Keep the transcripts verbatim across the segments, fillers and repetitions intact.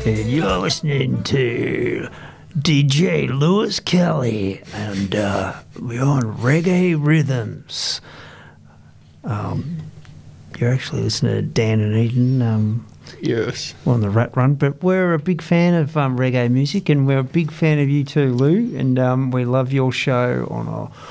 And you're listening to D J Lewis Kelly, and uh, we're on Reggae Rhythms. Um, you're actually listening to Dan and Eden. Um, yes. We're on the Rat Run, but we're a big fan of um, reggae music, and we're a big fan of you too, Lou, and um, we love your show on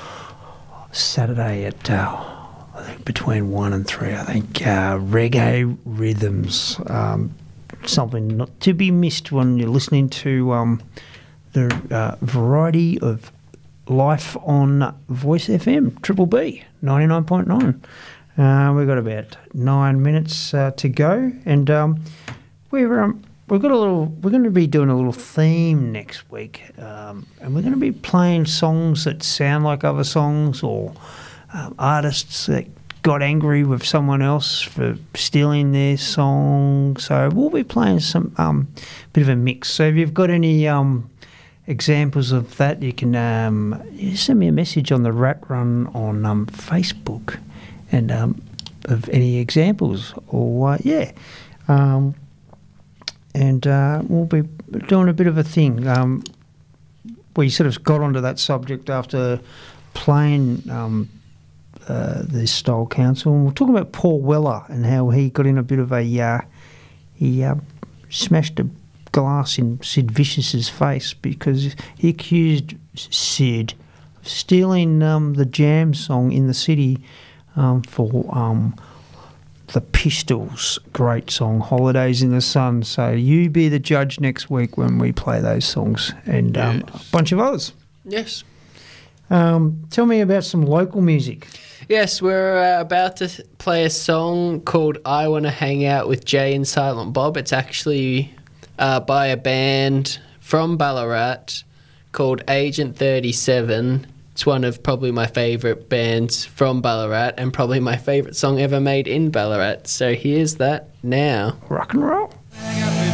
a Saturday at, uh, I think, between one and three, I think, uh, Reggae Rhythms. Um, something not to be missed when you're listening to um, the uh, variety of life on Voice F M, Triple B, ninety-nine point nine. Uh, we've got about nine minutes uh, to go, and um, we're um, we've got a little. We're going to be doing a little theme next week, um, and we're going to be playing songs that sound like other songs, or um, artists that got angry with someone else for stealing their song. So we'll be playing some um, bit of a mix. So if you've got any um, examples of that, you can um, you send me a message on the Rat Run on um, Facebook, and um, of any examples, or uh, yeah, um, and uh, we'll be doing a bit of a thing. Um, we sort of got onto that subject after playing Um, Uh, the Style Council, and we're talking about Paul Weller and how he got in a bit of a uh, he uh, smashed a glass in Sid Vicious's face because he accused Sid of stealing um, the Jam song In the City um, for um, the Pistols' great song Holidays in the Sun. So you be the judge next week when we play those songs, and um, yes. a bunch of others. Yes. Um, tell me about some local music. Yes, we're uh, about to play a song called I Wanna Hang Out with Jay and Silent Bob. It's actually uh, by a band from Ballarat called Agent thirty-seven. It's one of probably my favourite bands from Ballarat, and probably my favourite song ever made in Ballarat. So here's that now. Rock and roll.